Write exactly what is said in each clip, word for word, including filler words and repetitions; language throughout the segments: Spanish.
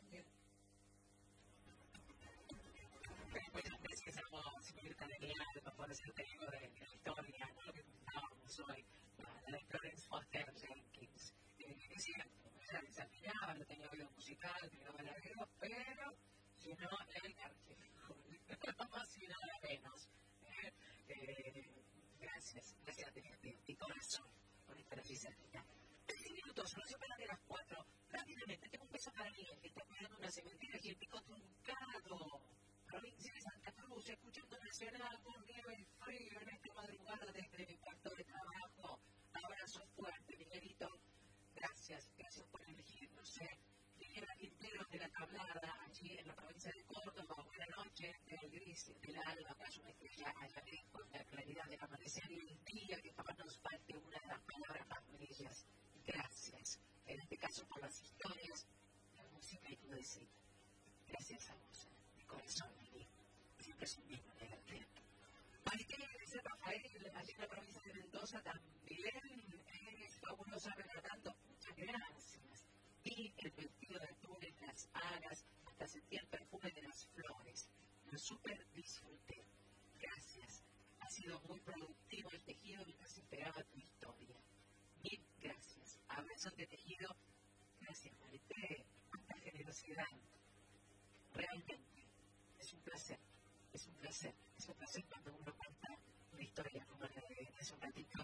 Muchas veces somos Mirta de mi alma, por eso te digo de la historia, ¿no? Que contábamos hoy, la, la de Florence Foster Jenkins. Eh, es cierto, ella desafinaba, no tenía oído musical, tenía balagueros, pero si no, el archivo, si no, la menos. ¿eh? Eh, gracias, gracias de, de, de corazón por esta noticia. veinte minutos, no se operan de las cuatro. Rápidamente, tengo un beso para Miguel, que está cuidando una cementera y el pico truncado. Provincia de Santa Cruz, escuchando Nacional con nieve y frío en esta madrugada desde mi cuarto de trabajo. Abrazo fuerte, Miguelito. Gracias, gracias por elegirnos. ¿eh? Liliana Quintero de la Tablada, allí en la provincia de Córdoba. Buenas noches, del gris, del alba, acá es una estrella allá lejos, la claridad del amanecer y el día, que jamás nos falte una de las palabras más bellas. Gracias, en este caso por las historias, la música y tu deseo. Gracias a vos, de corazón, Lili. Siempre es un mismo leerte. Marité de San Rafael, allí en la provincia de Mendoza, también es fabulosa relatando. Muchas gracias. Y el vestido de túnez, las alas, hasta sentí el perfume de las flores. Lo súper disfruté. Gracias. Ha sido muy productivo el tejido mientras esperaba tu historia. Mil gracias. Abrazos de tejido. Gracias, Marité. Cuánta generosidad. Realmente es un placer, es un placer, es un placer cuando uno cuenta una historia como la de hace un ratito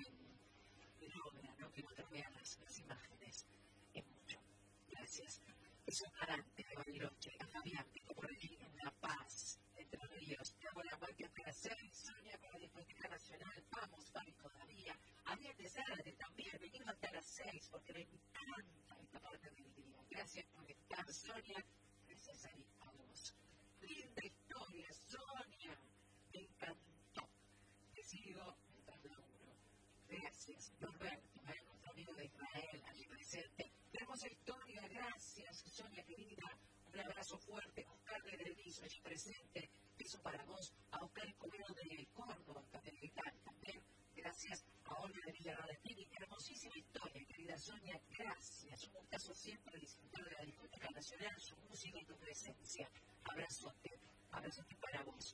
y logra, ¿no? Que otros vean las, las imágenes. Es mucho. Gracias. Es un garante de Bariloche, a Fabián, que por allí en La Paz, Entre Ríos. Te hago la muerte hasta las seis, Sonia con la Discoteca Nacional. Vamos, Fabi, todavía. Había que Zárate también, venimos hasta las seis, porque me encanta esta parte de mi día. Gracias por estar, Sonia. Gracias a vos. Linda historia, Sonia. Me encantó. Te sigo mientras laburo. Gracias, Norberto, ¿eh? Nuestro amigo de Israel, allí presente. Hermosa historia, gracias, Sonia querida. Un abrazo fuerte. Oscar de Delviso, allí presente. Beso para vos. A Oscar Escobedo de Córdoba, Capital también. Gracias a Olga de Villarradespini. Hermosísima historia, querida Sonia. Gracias. Un gustazo siempre disfrutar de la Discoteca Nacional, su música y tu presencia. Abrazote, abrazote para vos.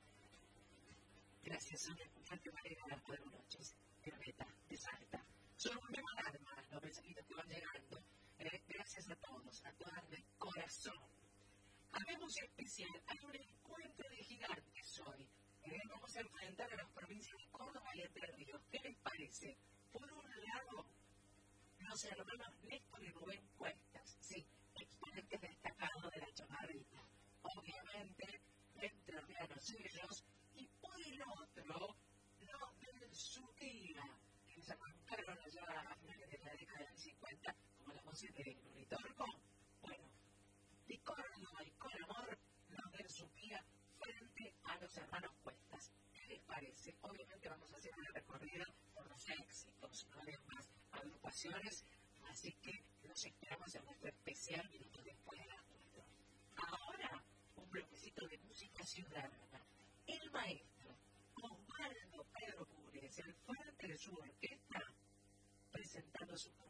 Gracias, Sonia. Escucharte me alegra las buenas noches. Violeta, de Salta. Solo volvemos a dar los mensajitos que van llegando. Eh, gracias a todos, a todas de corazón. Habemos especial, hay un encuentro de gigantes hoy. Eh, vamos a enfrentar a las provincias de Córdoba y Entre Ríos. ¿Qué les parece? Por un lado, los hermanos Néstor y Rubén Cuestas, sí, exponentes destacados de la chamarrita. Obviamente, entrerrianos ellos, y por el otro, los del Suquía, que se arrancaron allá a finales de la década del cincuenta, como la voz de Nonito Arcón. Bueno, de Córdoba y con amor, los del Suquía frente a los hermanos Cuestas. ¿Qué les parece? Obviamente vamos a hacer una recorrida por los éxitos, no de más agrupaciones, así que los esperamos en nuestro especial minuto después de las cuatro. Ahora, un bloquecito de música ciudadana. El maestro Osvaldo Pedro Pures, el frente de su orquesta, presentando su